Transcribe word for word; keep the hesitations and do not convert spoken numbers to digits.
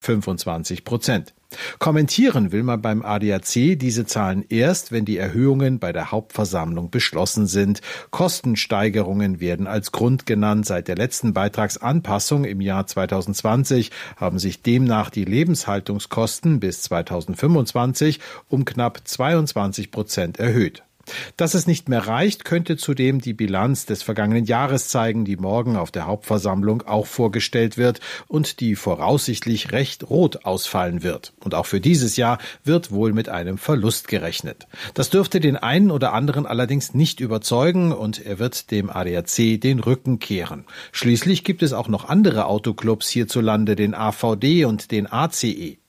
fünfundzwanzig Prozent. Kommentieren will man beim A D A C diese Zahlen erst, wenn die Erhöhungen bei der Hauptversammlung beschlossen sind. Kostensteigerungen werden als Grund genannt. Seit der letzten Beitragsanpassung im Jahr zweitausendzwanzig haben sich demnach die Lebenshaltungskosten bis zweitausendfünfundzwanzig um knapp zweiundzwanzig Prozent erhöht. Dass es nicht mehr reicht, könnte zudem die Bilanz des vergangenen Jahres zeigen, die morgen auf der Hauptversammlung auch vorgestellt wird und die voraussichtlich recht rot ausfallen wird. Und auch für dieses Jahr wird wohl mit einem Verlust gerechnet. Das dürfte den einen oder anderen allerdings nicht überzeugen und er wird dem A D A C den Rücken kehren. Schließlich gibt es auch noch andere Autoclubs hierzulande, den A V D und den A C E.